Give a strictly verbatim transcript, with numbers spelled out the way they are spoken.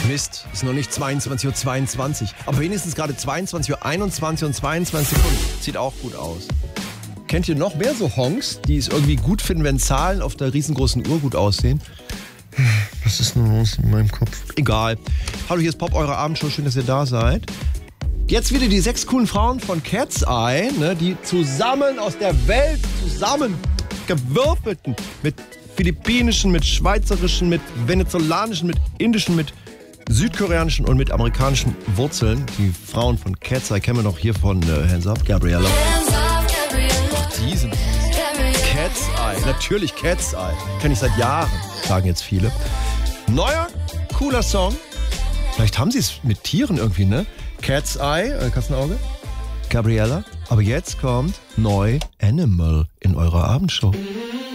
Mist, ist noch nicht zweiundzwanzig Uhr zweiundzwanzig. Aber wenigstens gerade zweiundzwanzig Uhr einundzwanzig und zweiundzwanzig Sekunden. Sieht auch gut aus. Kennt ihr noch mehr so Honks, die es irgendwie gut finden, wenn Zahlen auf der riesengroßen Uhr gut aussehen? Was ist nun los in meinem Kopf? Egal. Hallo, hier ist Pop, eure Abendshow. Schön, dass ihr da seid. Jetzt wieder die sechs coolen Frauen von Cat's Eye, ne, die zusammen aus der Welt zusammen gewürfelten mit philippinischen, mit schweizerischen, mit venezolanischen, mit indischen, mit südkoreanischen und mit amerikanischen Wurzeln. Die Frauen von Cat's Eye kennen wir noch hier von äh, Hands Up, Gabriella. Ach, die sind Cat's Eye, natürlich Cat's Eye. Kenn ich seit Jahren, sagen jetzt viele. Neuer, cooler Song. Vielleicht haben sie es mit Tieren irgendwie, ne? Cat's Eye, äh, Katzenauge, Gabriella. Aber jetzt kommt neu Animal in eurer Abendshow.